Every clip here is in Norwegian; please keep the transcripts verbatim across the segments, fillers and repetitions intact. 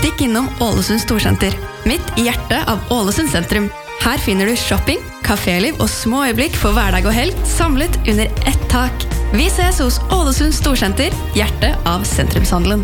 Stikk innom Ålesund Storsenter, midt I hjertet av Ålesund sentrum. Her finner du shopping, kaféliv og små øyeblikk for hverdag og helg samlet under ett tak. Vi ses hos Ålesund Storsenter, hjertet av sentrumshandelen.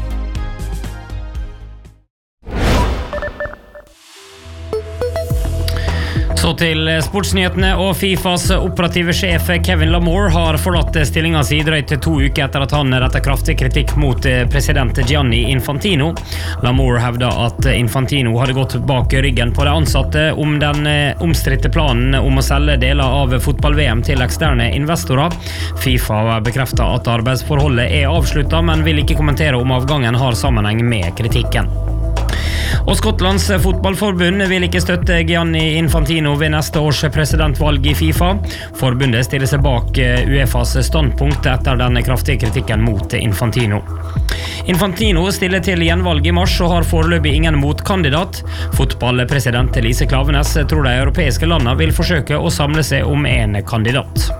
Så til sportsnyhetene, og FIFAs operative sjef Kevin Lamour har forlatt stillingen sin drøyt to uker etter at han rettet kraftig kritikk mot president Gianni Infantino. Lamour hevder at Infantino hadde gått bak ryggen på de ansatte om den omstridte planen om å selge deler av fotball-V M til eksterne investorer. FIFA bekrefter at arbeidsforholdet er avsluttet, men vil ikke kommentere om avgangen har sammenheng med kritikken. Og Skottlands fotballforbund vil ikke støtte Gianni Infantino ved neste års presidentvalg I FIFA. Forbundet stiller seg bak UEFAs standpunkt etter den kraftige kritikken mot Infantino. Infantino stiller til gjenvalg I mars og har foreløpig ingen motkandidat. Fotballpresident Lise Klaveness tror de europeiske landene vil forsøke å samle seg om en kandidat.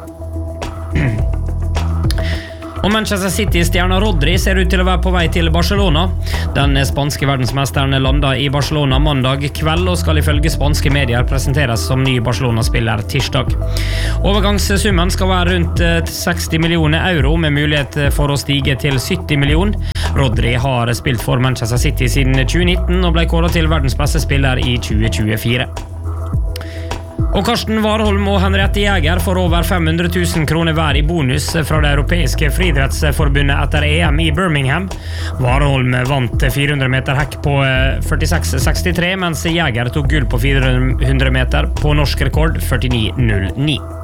Og Manchester City-stjerna Rodri ser ut til å være på vei til Barcelona. Den spanske verdensmesteren landet I Barcelona mandag kveld og skal ifølge spanske medier presenteres som ny Barcelona-spiller tirsdag. Overgangssummen skal være rundt seksti millioner euro med mulighet for å stige til sytti millioner. Rodri har spilt for Manchester City siden tjue nitten og ble kåret til verdens beste spiller I tjue tjuefire. Og Karsten Warholm og Henriette Jäger får over fem hundre tusen kroner hver I bonus fra det europeiske friidrettsforbundet etter EM I Birmingham. Warholm vant fire hundre meter hekk på førtiseks sekstitre, mens Jäger tok gull på fire hundre meter på norsk rekord førtini null ni.